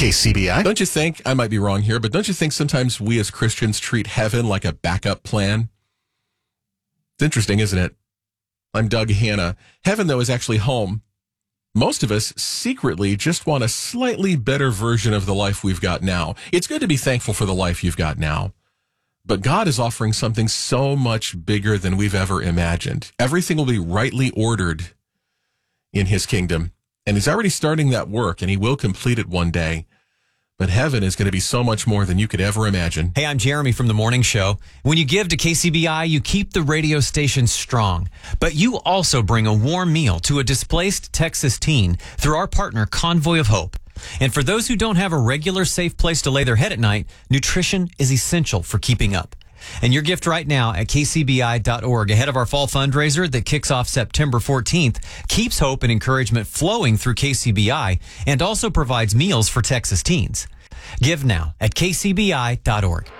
KCBI. Don't you think, I might be wrong here, but don't you think sometimes we as Christians treat heaven like a backup plan? It's interesting, isn't it? I'm Doug Hanna. Heaven, though, is actually home. Most of us secretly just want a slightly better version of the life we've got now. It's good to be thankful for the life you've got now. But God is offering something so much bigger than we've ever imagined. Everything will be rightly ordered in his kingdom. And he's already starting that work, and he will complete it one day. But heaven is going to be so much more than you could ever imagine. Hey, I'm Jeremy from The Morning Show. When you give to KCBI, you keep the radio station strong. But you also bring a warm meal to a displaced Texas teen through our partner, Convoy of Hope. And for those who don't have a regular safe place to lay their head at night, nutrition is essential for keeping up. And your gift right now at kcbi.org, ahead of our fall fundraiser that kicks off September 14th, keeps hope and encouragement flowing through KCBI and also provides meals for Texas teens. Give now at kcbi.org.